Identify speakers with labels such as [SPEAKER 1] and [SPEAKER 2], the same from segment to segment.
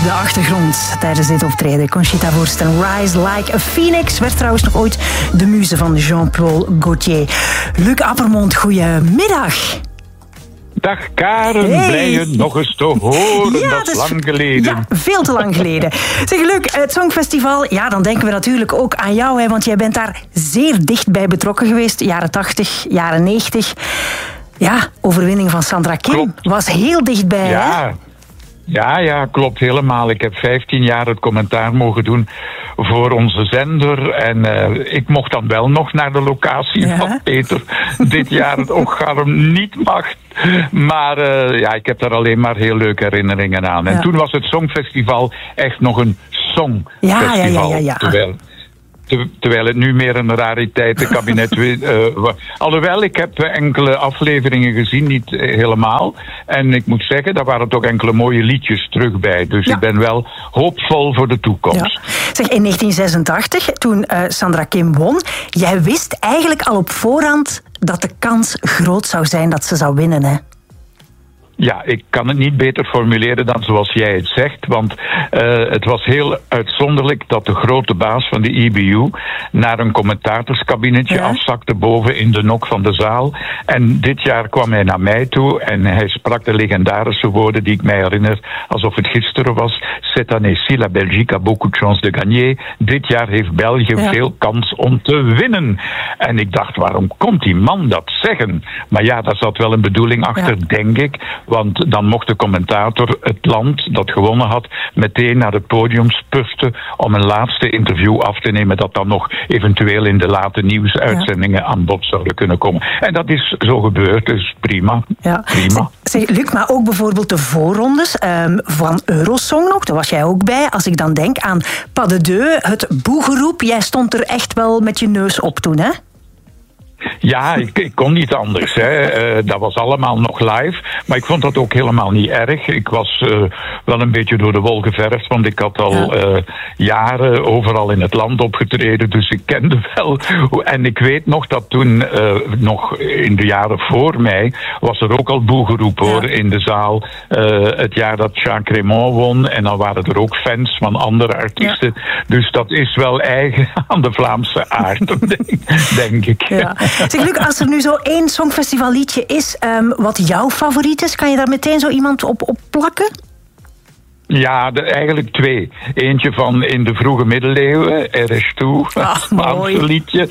[SPEAKER 1] op de achtergrond tijdens dit optreden. Conchita Wurst en Rise Like a Phoenix werd trouwens nog ooit de muze van Jean-Paul Gaultier. Luc Appermond, goedemiddag.
[SPEAKER 2] Dag Karen, blij je nog eens te horen. Ja, dat is lang geleden.
[SPEAKER 1] Ja, veel te lang geleden. Zeg Luc, het Songfestival, ja, dan denken we natuurlijk ook aan jou, hè, want jij bent daar zeer dichtbij betrokken geweest. Jaren 80, jaren 90. Ja, overwinning van Sandra Kim.
[SPEAKER 2] Klopt.
[SPEAKER 1] Was heel dichtbij,
[SPEAKER 2] ja.
[SPEAKER 1] hè?
[SPEAKER 2] Ja, klopt helemaal. Ik heb 15 jaar het commentaar mogen doen voor onze zender. En ik mocht dan wel nog naar de locatie van Peter. Dit jaar het Ogarm niet mag. Maar ik heb daar alleen maar heel leuke herinneringen aan. En toen was het Songfestival echt nog een songfestival.
[SPEAKER 1] Ja.
[SPEAKER 2] Terwijl het nu meer een rariteitenkabinet alhoewel, ik heb enkele afleveringen gezien, niet helemaal. En ik moet zeggen, daar waren toch enkele mooie liedjes terug bij. Dus ik ben wel hoopvol voor de toekomst. Ja.
[SPEAKER 1] Zeg, in 1986, toen Sandra Kim won, jij wist eigenlijk al op voorhand dat de kans groot zou zijn dat ze zou winnen, hè?
[SPEAKER 2] Ja, ik kan het niet beter formuleren dan zoals jij het zegt. Want het was heel uitzonderlijk dat de grote baas van de EBU naar een commentatorskabinetje afzakte boven in de nok van de zaal. En dit jaar kwam hij naar mij toe en hij sprak de legendarische woorden die ik mij herinner alsof het gisteren was. Cette année-ci, la Belgique a beaucoup de chance de gagner. Dit jaar heeft België veel kans om te winnen. En ik dacht, waarom komt die man dat zeggen? Maar ja, daar zat wel een bedoeling achter, denk ik. Want dan mocht de commentator het land dat gewonnen had meteen naar het podium spurten om een laatste interview af te nemen dat dan nog eventueel in de late nieuwsuitzendingen aan bod zouden kunnen komen. En dat is zo gebeurd, dus prima.
[SPEAKER 1] Ja. Zeg, Luc, maar ook bijvoorbeeld de voorrondes van Eurosong nog, daar was jij ook bij. Als ik dan denk aan Pas de Deux, het boegeroep, jij stond er echt wel met je neus op toen, hè?
[SPEAKER 2] Ja, ik kon niet anders. Hè. Dat was allemaal nog live. Maar ik vond dat ook helemaal niet erg. Ik was wel een beetje door de wol geverfd. Want ik had al jaren overal in het land opgetreden. Dus ik kende wel. En ik weet nog dat toen, nog in de jaren voor mij, was er ook al boegeroep hoor, in de zaal. Het jaar dat Jacques Raymond won. En dan waren er ook fans van andere artiesten. Ja. Dus dat is wel eigen aan de Vlaamse aard, denk ik.
[SPEAKER 1] Ja. Zeg Luc, als er nu zo één songfestivalliedje is wat jouw favoriet is, kan je daar meteen zo iemand op plakken?
[SPEAKER 2] Ja, eigenlijk twee. Eentje van in de vroege middeleeuwen, RS2, Spaanse liedje.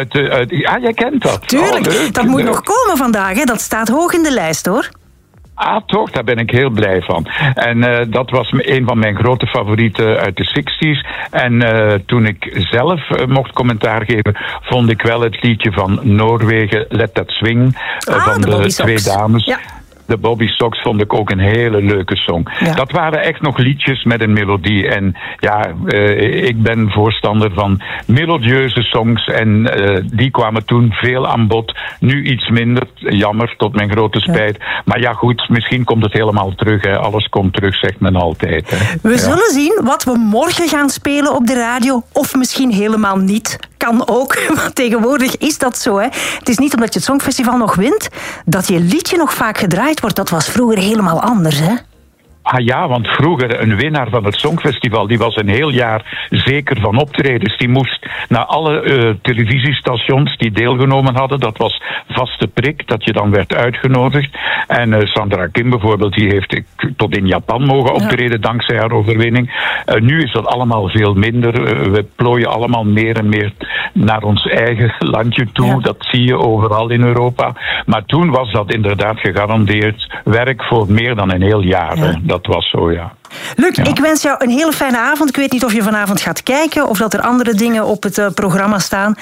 [SPEAKER 2] Jij kent dat.
[SPEAKER 1] Tuurlijk, dat moet nog komen vandaag, hè? Dat staat hoog in de lijst, hoor.
[SPEAKER 2] Ah, toch? Daar ben ik heel blij van. En dat was een van mijn grote favorieten uit de 60s. En toen ik zelf mocht commentaar geven, vond ik wel het liedje van Noorwegen, Let That Swing, van de twee dames. Ja. De Bobby Sox vond ik ook een hele leuke song. Ja. Dat waren echt nog liedjes met een melodie. En ja, ik ben voorstander van melodieuze songs. En die kwamen toen veel aan bod. Nu iets minder. Jammer, tot mijn grote spijt. Ja. Maar ja, goed, misschien komt het helemaal terug. Hè. Alles komt terug, zegt men altijd. Hè.
[SPEAKER 1] We zullen zien wat we morgen gaan spelen op de radio. Of misschien helemaal niet. Kan ook, want tegenwoordig is dat zo. Hè. Het is niet omdat je het Songfestival nog wint, dat je liedje nog vaak gedraaid wordt. Dat was vroeger helemaal anders, hè?
[SPEAKER 2] Ah ja, want vroeger een winnaar van het Songfestival, die was een heel jaar zeker van optredens. Die moest naar alle televisiestations die deelgenomen hadden. Dat was vaste prik, dat je dan werd uitgenodigd. En Sandra Kim bijvoorbeeld, die heeft tot in Japan mogen optreden dankzij haar overwinning. Nu is dat allemaal veel minder. We plooien allemaal meer en meer naar ons eigen landje toe. Ja. Dat zie je overal in Europa. Maar toen was dat inderdaad gegarandeerd werk voor meer dan een heel jaar. Ja. Dat was zo, ja.
[SPEAKER 1] Luc, ik wens jou een hele fijne avond. Ik weet niet of je vanavond gaat kijken of dat er andere dingen op het programma staan.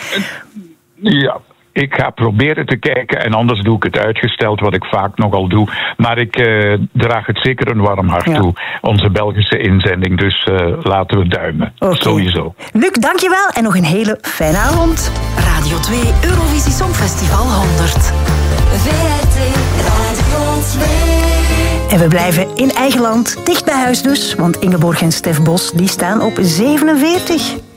[SPEAKER 2] Ja, ik ga proberen te kijken en anders doe ik het uitgesteld, wat ik vaak nogal doe. Maar ik draag het zeker een warm hart toe, onze Belgische inzending. Dus laten we duimen. Sowieso.
[SPEAKER 1] Luc, dankjewel en nog een hele fijne avond.
[SPEAKER 3] Radio 2 Eurovisie Songfestival 100. VRT Radio 2.
[SPEAKER 1] En we blijven in eigen land, dicht bij huis dus. Want Ingeborg en Stef Bos die staan op 47.